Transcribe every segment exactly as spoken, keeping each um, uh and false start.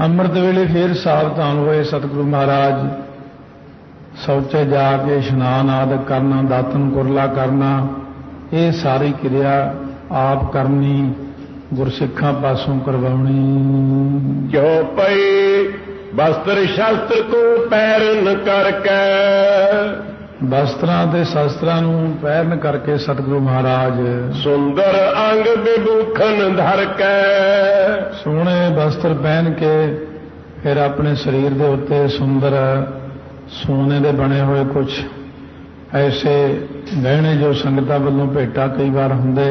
ਅੰਮ੍ਰਿਤ ਵੇਲੇ ਫਿਰ ਸਾਵਧਾਨ ਹੋਏ ਸਤਿਗੁਰੂ ਮਹਾਰਾਜ। शौचे जाके इशनान आदि करना, दातन कुरला करना, ये सारी क्रिया आप करनी, गुरसिखा पासों करवानी। जो पई वस्त्र शास्त्र को पैरन करके, वस्त्रां ते शस्त्रां नूं पैरन करके सतगुरु महाराज सुंदर अंग विभूखन धर के, सोहणे वस्त्र पहन के फिर अपने शरीर दे उत्ते सुंदर सोने दे बने हुए कुछ ऐसे गहने जो संगतां वल्लों भेटा कई बार हुंदे,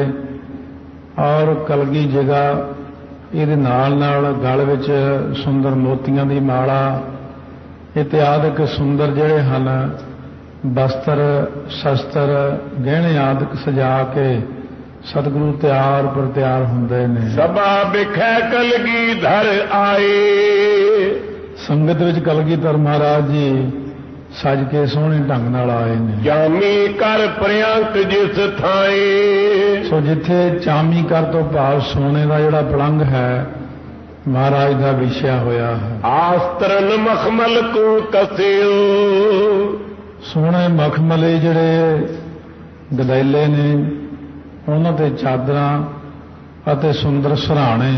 और कलगी जगह इहदे नाल नाल गल विच सुंदर मोतियां दी माला इत्यादिक सुंदर जिहड़े हन वस्त्र शस्त्र गहने आदि सजा के सतगुरु तैयार पर तैयार हुंदे ने। सबा बिखै कलगी धर आए, संगत विच कलगीधर महाराज जी सज के सोहने ढंग नाल आए ने। चामी कर प्रियंक जिस थाए, सो जिथे चामी कर तो भाव सोने का जिहड़ा पलंग है महाराज का विछया होया है। आस्त्रन मखमल को कसियो, सोहने मखमले जिहड़े गदैले ने उन्हां ते चादरां अते सुंदर सराहणे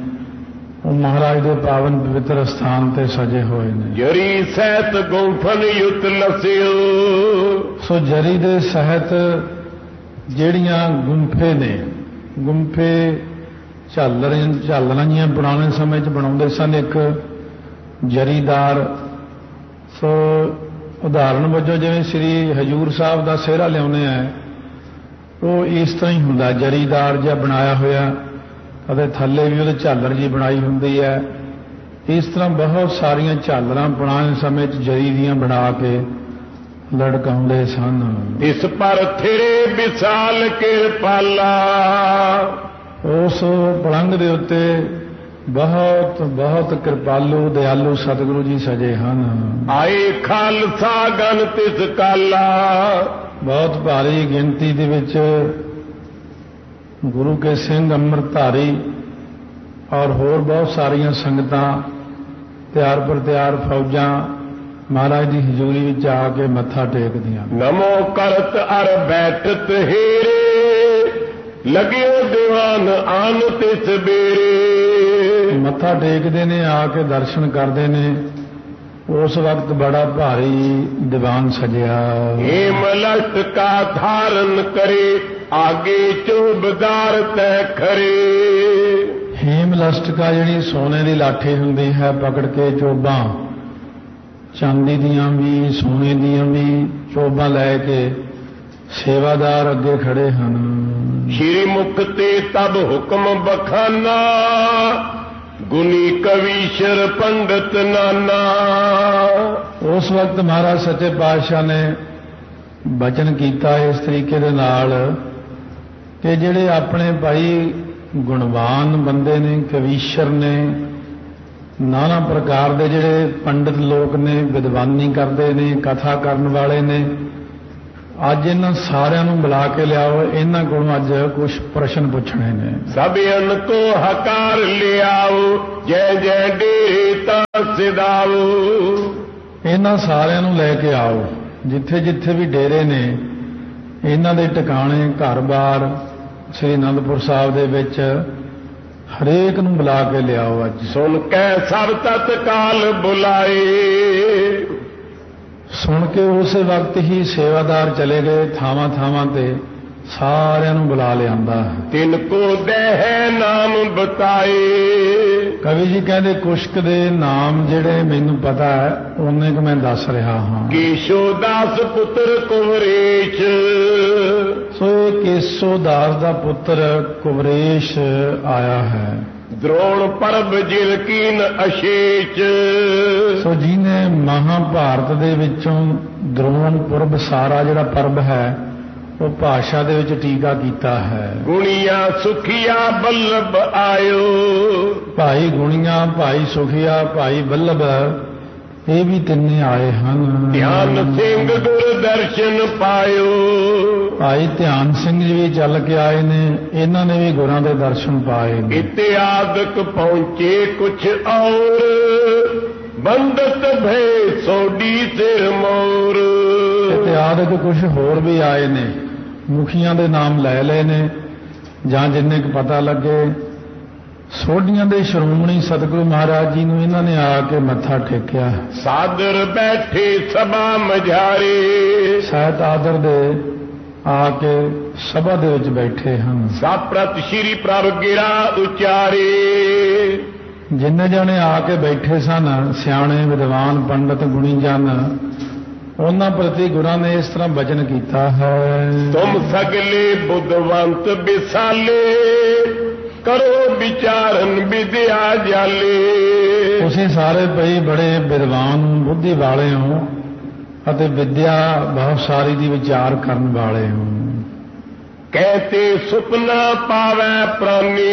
महाराज के पावन पवित्र स्थान ते सजे हुए ने। जरी सहित गुंफन युत लसियो, सो जरी दे सहित ਜਿਹੜੀਆਂ ਗੁੰਫੇ ਨੇ, ਗੁੰਫੇ ਝਾਲਰ ਝਾਲਰਾਂ ਜੀਆਂ ਪੁਰਾਣੇ ਸਮੇਂ 'ਚ ਬਣਾਉਂਦੇ ਸਨ ਇੱਕ ਜਰੀਦਾਰ। ਸੋ ਉਦਾਹਰਨ ਵਜੋਂ ਜਿਵੇਂ ਸ੍ਰੀ ਹਜੂਰ ਸਾਹਿਬ ਦਾ ਸਿਹਰਾ ਲਿਆਉਂਦੇ ਆ, ਉਹ ਇਸ ਤਰ੍ਹਾਂ ਹੀ ਹੁੰਦਾ, ਜਰੀਦਾਰ ਜਿਹਾ ਬਣਾਇਆ ਹੋਇਆ ਅਤੇ ਥੱਲੇ ਵੀ ਉਹਦੇ ਝਾਲਰ ਜੀ ਬਣਾਈ ਹੁੰਦੀ ਹੈ। ਇਸ ਤਰ੍ਹਾਂ ਬਹੁਤ ਸਾਰੀਆਂ ਝਾਲਰਾਂ ਪੁਰਾਣੇ ਸਮੇਂ 'ਚ ਜਰੀ ਦੀਆਂ ਬਣਾ ਕੇ ਲੜਕਾਉਂਦੇ ਸਨ। ਇਸ ਪਰ ਥਿਰੇ ਵਿਸਾਲ ਕਿਰਪਾਲਾ, ਉਸ ਪਲੰਗ ਦੇ ਉੱਤੇ ਬਹੁਤ ਬਹੁਤ ਕਿਰਪਾਲੂ ਦਿਆਲੂ ਸਤਿਗੁਰੂ ਜੀ ਸਜੇ ਹਨ। ਆਏ ਖਾਲਸਾ ਗਨ ਤਿਸ ਕਾਲਾ, ਬਹੁਤ ਭਾਰੀ ਗਿਣਤੀ ਦੇ ਵਿੱਚ गुरु के सिंह अमृतधारी और होर बहुत सारिया संगतां तैयार पर तैयार फौजां महाराज की हजूरी में आके मत्था टेकदियां। नमो करत अर बैठत हेरे, लगियो दीवान आन तिस बेरे, मत्था टेकदे ने आके दर्शन करते ने। उस वक्त बड़ा भारी दीवान सजिया। हेम लट का धारण करे, आगे चोबदार तय खरे, हेम लष्टका जिहड़ी सोने की लाठी हुंदी है पकड़ के चोबां, चांदी दियां भी सोने दियां भी चोबां लैके सेवादार अगे खड़े हन। श्री मुख ते तब हुक्म बखाना, गुनी कवीशर पंडित नाना। उस वक्त महाराज सच्चे पातशाह ने बचन किया इस तरीके दे नाल कि जिहड़े अपने भाई गुणवान बंदे ने, कवीशर ने, नाना प्रकार के जिहड़े पंडित लोग ने, विद्वानी करते ने, कथा करन वाले ने, अज इन्हां सारियां नूं बुला के लियाओ, इन्हां कोलों अज कुछ प्रश्न पूछने ने। सभियन को हकार ले आओ, जय जय डेरे तां सिधाओ, इन्हां सारियां नूं लैके आओ, जिथे जिथे भी डेरे ने इन्हां दे टिकाणे घर बार श्री आनंदपुर साहब दे विच हरेक नूं बुला के लियाओ। अज सुन के सब तत्काल बुलाए, सुन के उस वक्त ही सेवादार चले गए थावां थावां ते सारियां नूं बुला लियांदा। तिनको देह नाम बताए, कवि जी कहते कुश्क दे नाम जिहड़े मैनूं पता है उन्ने क मैं दस रहा हाँ। केशोदास पुत्र कुवरेश, सो ये केशोदास दा पुत्र कुवरेश आया है। द्रोण परब जिलकीन अशेष, सो जिन्हें महाभारत दे विचों द्रोण पुरब सारा जिहड़ा परब है वो भाषा दे विच टीका कीता है। गुणिया सुखिया बल्लभ आयो, भाई गुणिया भाई सुखिया भाई बल्लभ ये भी तिन्ने आए हैं। ध्यान सिंह गुर दर्शन पायो, भाई ध्यान सिंह जी भी चल के आए ने, इन्होंने भी गुरां दे दर्शन पाए। इत्यादक पहुंचे कुछ और, ਬੰਦਤ ਭੈ ਸੋਡੀ ਸਿਰ ਮੋਰ। ਇਤਿਆਦਿਕ ਕੁਝ ਹੋਰ ਵੀ ਆਏ ਨੇ, ਮੁਖੀਆਂ ਦੇ ਨਾਮ ਲੈ ਲਏ ਨੇ ਜਾਂ ਜਿੰਨੇ ਕੁ ਪਤਾ ਲੱਗੇ। ਸੋਢੀਆਂ ਦੇ ਸ਼੍ਰੋਮਣੀ ਸਤਿਗੁਰੂ ਮਹਾਰਾਜ ਜੀ ਨੂੰ ਇਹਨਾਂ ਨੇ ਆ ਕੇ ਮੱਥਾ ਟੇਕਿਆ। ਸਾਦਰ ਬੈਠੇ ਸਭਾ ਮਝਾਰੇ। ਸਹਿਤ ਆਦਰ ਦੇ ਆ ਕੇ ਸਭਾ ਦੇ ਵਿੱਚ ਬੈਠੇ ਹਨ। ਸਾਪ੍ਰਤ ਸ਼੍ਰੀ ਪ੍ਰਭ ਗਿਰਾ ਉਚਾਰੇ। ਜਿੰਨੇ ਜਾਣੇ ਆ ਕੇ ਬੈਠੇ ਸਨ, ਸਿਆਣੇ ਵਿਦਵਾਨ ਪੰਡਤ ਗੁਣੀ ਜਨ, ਉਹਨਾਂ ਪ੍ਰਤੀ ਗੁਰਾਂ ਨੇ ਇਸ ਤਰ੍ਹਾਂ ਬਚਨ ਕੀਤਾ ਹੈ। ਤੁਮ ਸਗਲੇ ਬੁੱਧਵੰਤ ਵਿਸਾਲੇ, ਕਰੋ ਵਿਚਾਰਨ ਵਿਦਿਆ ਜਾਲੇ। ਤੁਸੀਂ ਸਾਰੇ ਭਈ ਬੜੇ ਵਿਦਵਾਨ ਬੁੱਧੀ ਵਾਲੇ ਹੋ ਅਤੇ ਵਿਦਿਆ ਬਹੁਤ ਸਾਰੀ ਦੀ ਵਿਚਾਰ ਕਰਨ ਵਾਲੇ ਹੋ। ਕਹਤੇ ਸੁਪਨਾ ਪਾਵੈ ਪ੍ਰਾਨੀ।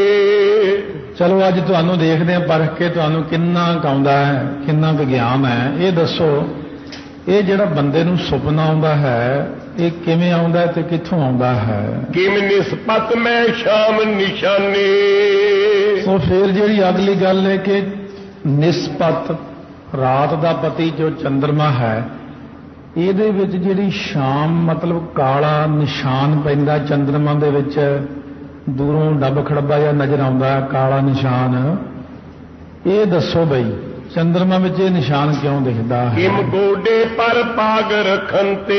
ਚਲੋ ਅੱਜ ਤੁਹਾਨੂੰ ਦੇਖਦੇ ਹਾਂ ਪਰਖ ਕੇ ਤੁਹਾਨੂੰ ਕਿੰਨਾ ਕੁ ਆਉਂਦਾ ਹੈ, ਕਿੰਨਾ ਕੁ ਗਿਆਨ ਹੈ। ਇਹ ਦੱਸੋ, ਇਹ ਜਿਹੜਾ ਬੰਦੇ ਨੂੰ ਸੁਪਨਾ ਆਉਂਦਾ ਹੈ ਇਹ ਕਿਵੇਂ ਆਉਂਦਾ ਹੈ ਤੇ ਕਿੱਥੋਂ ਆਉਂਦਾ ਹੈ? ਕਿਮ ਨਿਸਪਤ ਮੈਂ ਸ਼ਾਮ ਨਿਸ਼ਾਨੀ। ਸੋ ਫਿਰ ਜਿਹੜੀ ਅਗਲੀ ਗੱਲ ਹੈ ਕਿ ਨਿਸਪਤ, ਰਾਤ ਦਾ ਪਤੀ ਜੋ ਚੰਦਰਮਾ ਹੈ, ਇਹਦੇ ਵਿੱਚ ਜਿਹੜੀ ਸ਼ਾਮ ਮਤਲਬ ਕਾਲਾ ਨਿਸ਼ਾਨ ਪੈਂਦਾ ਚੰਦਰਮਾ ਦੇ ਵਿੱਚ, ਦੂਰੋਂ ਡੱਬ ਖੜੱਬਾ ਜਿਹਾ ਨਜ਼ਰ ਆਉਂਦਾ ਹੈ ਕਾਲਾ ਨਿਸ਼ਾਨ। ਇਹ ਦੱਸੋ ਬਈ ਚੰਦਰਮਾ ਵਿੱਚ ਇਹ ਨਿਸ਼ਾਨ ਕਿਉਂ ਦਿਖਦਾ ਹੈ? ਕਿਮ ਗੋਡੇ ਪਰ ਪਾਗ ਰੱਖਣ ਤੇ।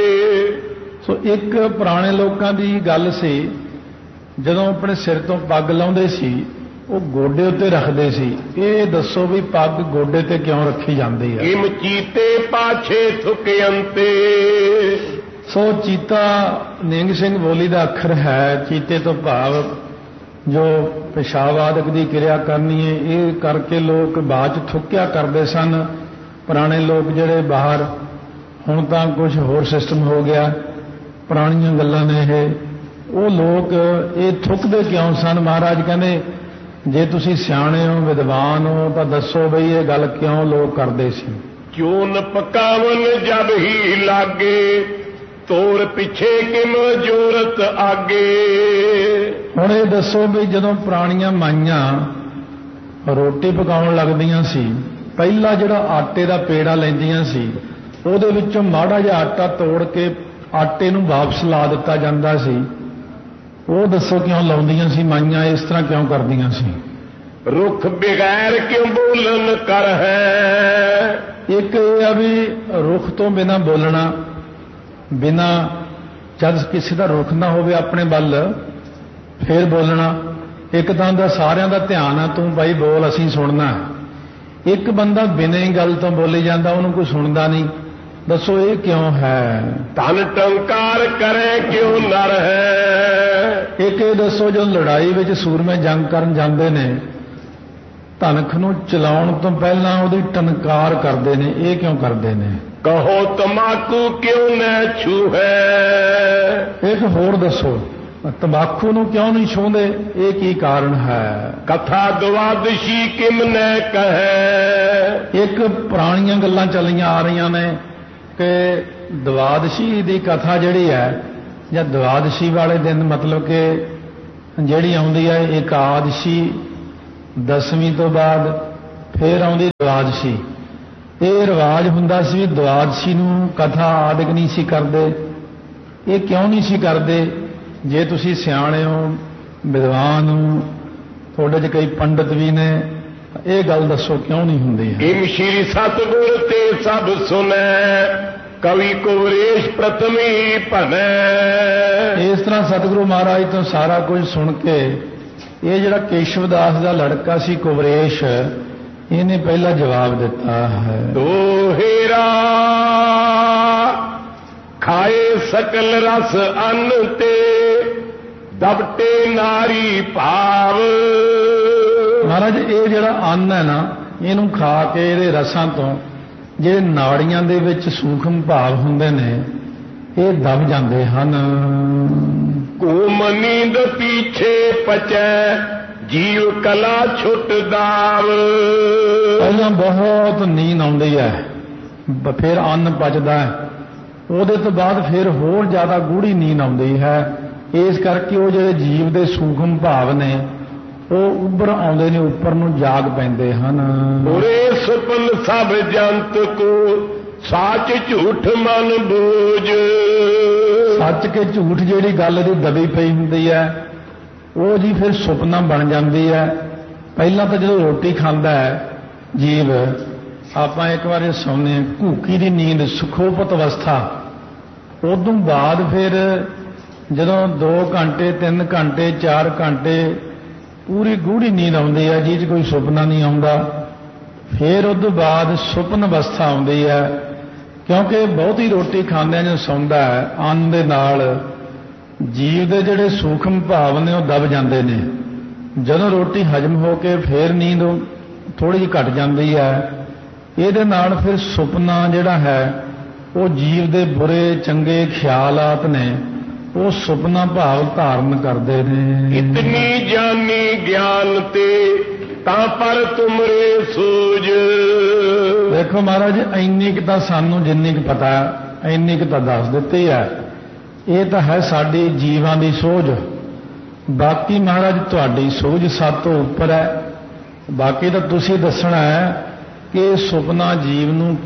ਸੋ ਇੱਕ ਪੁਰਾਣੇ ਲੋਕਾਂ ਦੀ ਗੱਲ ਸੀ, ਜਦੋਂ ਆਪਣੇ ਸਿਰ ਤੋਂ ਪੱਗ ਲਾਉਂਦੇ ਸੀ ਉਹ ਗੋਡੇ ਉੱਤੇ ਰੱਖਦੇ ਸੀ। ਇਹ ਦੱਸੋ ਵੀ ਪੱਗ ਗੋਡੇ ਤੇ ਕਿਉਂ ਰੱਖੀ ਜਾਂਦੀ ਹੈ? ਕਿਮ ਚੀਤੇ ਪਾਛੇ ਥੁਕਿਅੰਤੇ। ਸੋ ਚੀਤਾ ਨਿੰਗ ਸਿੰਘ ਬੋਲੀ ਦਾ ਅੱਖਰ ਹੈ। ਚੀਤੇ ਤੋਂ ਭਾਵ ਜੋ ਪਿਸ਼ਾਬ ਆਦਿਕ ਦੀ ਕਿਰਿਆ ਕਰਨੀ ਹੈ, ਇਹ ਕਰਕੇ ਲੋਕ ਬਾਅਦ 'ਚ ਥੁੱਕਿਆ ਕਰਦੇ ਸਨ। ਪੁਰਾਣੇ ਲੋਕ ਜਿਹੜੇ ਬਾਹਰ, ਹੁਣ ਤਾਂ ਕੁਝ ਹੋਰ ਸਿਸਟਮ ਹੋ ਗਿਆ, ਪੁਰਾਣੀਆਂ ਗੱਲਾਂ ਨੇ ਇਹ। ਉਹ ਲੋਕ ਇਹ ਥੁੱਕਦੇ ਕਿਉਂ ਸਨ? ਮਹਾਰਾਜ ਕਹਿੰਦੇ ਜੇ ਤੁਸੀਂ ਸਿਆਣੇ ਹੋ, ਵਿਦਵਾਨ ਹੋ ਤਾਂ ਦੱਸੋ ਬਈ ਇਹ ਗੱਲ ਕਿਉਂ ਲੋਕ ਕਰਦੇ ਸੀ? ਚੂਨ ਪਕਾਵਨ ਜਬ ਹੀ ਲਾਗੇ, ਤੋਰ ਪਿੱਛੇ ਕਿਮ ਜੋਰਤ ਆਗੇ। ਹੁਣ ਇਹ ਦੱਸੋ ਵੀ ਜਦੋਂ ਪੁਰਾਣੀਆਂ ਮਾਈਆਂ ਰੋਟੀ ਪਕਾਉਣ ਲੱਗਦੀਆਂ ਸੀ, ਪਹਿਲਾ ਜਿਹੜਾ ਆਟੇ ਦਾ ਪੇੜਾ ਲੈਂਦੀਆਂ ਸੀ, ਉਹਦੇ ਵਿੱਚੋਂ ਮਾੜਾ ਜਿਹਾ ਆਟਾ ਤੋੜ ਕੇ ਆਟੇ ਨੂੰ ਵਾਪਸ ਲਾ ਦਿੱਤਾ ਜਾਂਦਾ ਸੀ। ਉਹ ਦੱਸੋ ਕਿਉਂ ਲਾਉਂਦੀਆਂ ਸੀ ਮਾਈਆਂ? ਇਸ ਤਰ੍ਹਾਂ ਕਿਉਂ ਕਰਦੀਆਂ ਸੀ? ਰੁੱਖ ਬਗੈਰ ਕਿਉਂ ਬੋਲਣ ਕਰ ਹੈ। ਇੱਕ ਇਹ ਆ ਵੀ ਰੁੱਖ ਤੋਂ ਬਿਨਾਂ ਬੋਲਣਾ, ਬਿਨਾਂ ਜਦ ਕਿਸੇ ਦਾ ਰੁੱਖ ਨਾ ਹੋਵੇ ਆਪਣੇ ਵੱਲ ਫੇਰ ਬੋਲਣਾ। ਇੱਕ ਤਾਂ ਦਾ ਸਾਰਿਆਂ ਦਾ ਧਿਆਨ ਆ, ਤੂੰ ਭਾਈ ਬੋਲ ਅਸੀਂ ਸੁਣਨਾ। ਇੱਕ ਬੰਦਾ ਬਿਨਾਂ ਹੀ ਗੱਲ ਤੋਂ ਬੋਲੀ ਜਾਂਦਾ, ਉਹਨੂੰ ਕੋਈ ਸੁਣਦਾ ਨਹੀਂ। ਦੱਸੋ ਇਹ ਕਿਉਂ ਹੈ? ਧਨ ਟੰਕਾਰ ਕਰੇ ਕਿਉਂ ਨਰ ਹੈ। ਇੱਕ ਇਹ ਦੱਸੋ ਜਦੋਂ ਲੜਾਈ ਵਿੱਚ ਸੂਰਮੇ ਜੰਗ ਕਰਨ ਜਾਂਦੇ ਨੇ, ਧਨਖ ਨੂੰ ਚਲਾਉਣ ਤੋਂ ਪਹਿਲਾਂ ਉਹਦੀ ਟਨਕਾਰ ਕਰਦੇ ਨੇ। ਇਹ ਕਿਉਂ ਕਰਦੇ ਨੇ? ਕਹੋ ਤਮਾਕੂ ਕਿਉਂ ਨਾ ਛੂਹੈ। ਇੱਕ ਹੋਰ ਦੱਸੋ, ਤੰਬਾਕੂ ਨੂੰ ਕਿਉਂ ਨਹੀਂ ਛੂਹਦੇ? ਇਹ ਕੀ ਕਾਰਨ ਹੈ? ਕਥਾ ਦਵਾਦਸ਼ੀ ਕਿਮ ਨੈ ਕਹੈ। ਇੱਕ ਪੁਰਾਣੀਆਂ ਗੱਲਾਂ ਚੱਲੀਆਂ ਆ ਰਹੀਆਂ ਨੇ ਕਿ ਦਵਾਦਸ਼ੀ ਦੀ ਕਥਾ ਜਿਹੜੀ ਹੈ, ਜਾਂ ਦਵਾਦਸ਼ੀ ਵਾਲੇ ਦਿਨ ਮਤਲਬ ਕਿ ਜਿਹੜੀ ਆਉਂਦੀ ਹੈ ਇਕਾਦਸ਼ੀ, ਦਸਵੀਂ ਤੋਂ ਬਾਅਦ ਫੇਰ ਆਉਂਦੀ ਦਵਾਦਸ਼ੀ। ਇਹ ਰਿਵਾਜ ਹੁੰਦਾ ਸੀ ਵੀ ਦਵਾਦਸ਼ੀ ਨੂੰ ਕਥਾ ਆਦਿਕ ਨਹੀਂ ਸੀ ਕਰਦੇ। ਇਹ ਕਿਉਂ ਨਹੀਂ ਸੀ ਕਰਦੇ? ਜੇ ਤੁਸੀਂ ਸਿਆਣੇ ਹੋ, ਵਿਦਵਾਨ ਹੋ, ਤੁਹਾਡੇ 'ਚ ਕਈ ਪੰਡਤ ਵੀ ਨੇ, ਇਹ ਗੱਲ ਦੱਸੋ ਕਿਉਂ ਨਹੀਂ ਹੁੰਦੀ ਹੈ? ਇਮ ਸ਼੍ਰੀ ਸਤਿਗੁਰ ਤੇ ਸਭ ਸੁਨੈ, ਕਵੀ ਕੁਵਰੇਸ਼ ਪ੍ਰਥਮੀ ਭਨੈ। ਇਸ ਤਰ੍ਹਾਂ ਸਤਿਗੁਰੂ ਮਹਾਰਾਜ ਤੋਂ ਸਾਰਾ ਕੁਝ ਸੁਣ ਕੇ ਇਹ ਜਿਹੜਾ ਕੇਸ਼ਵਦਾਸ ਦਾ ਲੜਕਾ ਸੀ ਕੁਵਰੇਸ਼, ਇਹਨੇ ਪਹਿਲਾ ਜਵਾਬ ਦਿੱਤਾ ਹੈ। ਦੋਹੇਰਾ ਖਾਏ ਸਕਲ ਰਸ ਅੰਨ ਤੇ, ਦਬਟੇ ਨਾਰੀ ਭਾਵ। ਮਹਾਰਾਜ ਇਹ ਜਿਹੜਾ ਅੰਨ ਹੈ ਨਾ, ਇਹਨੂੰ ਖਾ ਕੇ ਇਹਦੇ ਰਸਾਂ ਤੋਂ ਜਿਹੜੇ ਨਾੜੀਆਂ ਦੇ ਵਿੱਚ ਸੂਖਮ ਭਾਵ ਹੁੰਦੇ ਨੇ ਇਹ ਦਬ ਜਾਂਦੇ ਹਨ। ਘੂਮ ਨੀਂਦ ਪੀਛੇ ਪਚੈ, ਜੀਵ ਕਲਾ ਛੁੱਟ ਦਾਵ। ਪਹਿਲਾਂ ਬਹੁਤ ਨੀਂਦ ਆਉਂਦੀ ਹੈ, ਫਿਰ ਅੰਨ ਪਚਦਾ ਹੈ, ਉਹਦੇ ਤੋਂ ਬਾਅਦ ਫਿਰ ਹੋਰ ਜ਼ਿਆਦਾ ਗੂੜੀ ਨੀਂਦ ਆਉਂਦੀ ਹੈ। ਇਸ ਕਰਕੇ ਉਹ ਜਿਹੜੇ ਜੀਵ ਦੇ ਸੂਖਮ ਭਾਵ ਨੇ ਉਹ ਉੱਭਰ ਆਉਂਦੇ ਨੇ, ਉੱਪਰ ਨੂੰ ਜਾਗ ਪੈਂਦੇ ਹਨ। ਉਰੇ ਸੁਪਨ ਸਭ ਜੰਤ ਕੋ ਸੱਚ ਝੂਠ ਮਨ ਬੂਝ। ਸੱਚ ਕੇ ਝੂਠ ਜਿਹੜੀ ਗੱਲ ਦੀ ਦਬੀ ਪਈ ਹੁੰਦੀ ਹੈ ਉਹ ਜੀ ਫਿਰ ਸੁਪਨਾ ਬਣ ਜਾਂਦੀ ਹੈ। ਪਹਿਲਾਂ ਤਾਂ ਜਦੋਂ ਰੋਟੀ ਖਾਂਦਾ ਹੈ ਜੀਵ, ਆਪਾਂ ਇੱਕ ਵਾਰੀ ਸੌਂਦੇ ਹਾਂ ਘੂਕੀ ਦੀ ਨੀਂਦ, ਸੁਖੋਪਤ ਅਵਸਥਾ। ਉਦੋਂ ਬਾਅਦ ਫਿਰ ਜਦੋਂ ਦੋ ਘੰਟੇ ਤਿੰਨ ਘੰਟੇ ਚਾਰ ਘੰਟੇ ਪੂਰੀ ਗੂੜੀ ਨੀਂਦ ਆਉਂਦੀ ਹੈ ਜਿਹਦੇ 'ਚ ਕੋਈ ਸੁਪਨਾ ਨਹੀਂ ਆਉਂਦਾ, ਫਿਰ ਉਦੋਂ ਬਾਅਦ ਸੁਪਨ ਅਵਸਥਾ ਆਉਂਦੀ ਹੈ। ਕਿਉਂਕਿ ਬਹੁਤੀ ਰੋਟੀ ਖਾਂਦਿਆਂ ਜਦੋਂ ਸੌਂਦਾ ਹੈ, ਅੰਨ ਦੇ ਨਾਲ ਜੀਵ ਦੇ ਜਿਹੜੇ ਸੂਖਮ ਭਾਵ ਨੇ ਉਹ ਦਬ ਜਾਂਦੇ ਨੇ। ਜਦੋਂ ਰੋਟੀ ਹਜਮ ਹੋ ਕੇ ਫਿਰ ਨੀਂਦ ਥੋੜ੍ਹੀ ਜਿਹੀ ਘਟ ਜਾਂਦੀ ਹੈ, ਇਹਦੇ ਨਾਲ ਫਿਰ ਸੁਪਨਾ ਜਿਹੜਾ ਹੈ ਉਹ ਜੀਵ ਦੇ ਬੁਰੇ ਚੰਗੇ ਖਿਆਲਾਤ ਨੇ ਉਹ ਸੁਪਨਾ ਭਾਵ ਧਾਰਨ ਕਰਦੇ ਨੇ। ਇਤਨੀ ਜਾਨੀ ਗਿਆਨ ਤੇ ਤਾਂ ਪਰ ਤੁਮਰੇ ਸੂਝ। ਦੇਖੋ ਮਹਾਰਾਜ, ਇੰਨੀ ਕੁ ਤਾਂ ਸਾਨੂੰ ਜਿੰਨੀ ਕੁ ਪਤਾ ਇੰਨੀ ਕੁ ਤਾਂ ਦੱਸ ਦਿੱਤੀ ਹੈ। ਇਹ ਤਾਂ ਹੈ ਸਾਡੀ ਜੀਵਾਂ ਦੀ ਸੋਝ। ਬਾਕੀ ਮਹਾਰਾਜ ਤੁਹਾਡੀ ਸੋਝ ਸਭ ਤੋਂ ਉੱਪਰ ਹੈ। ਬਾਕੀ ਤਾਂ ਤੁਸੀਂ ਦੱਸਣਾ ਹੈ ਕਿ ਸੁਪਨਾ ਜੀਵ ਨੂੰ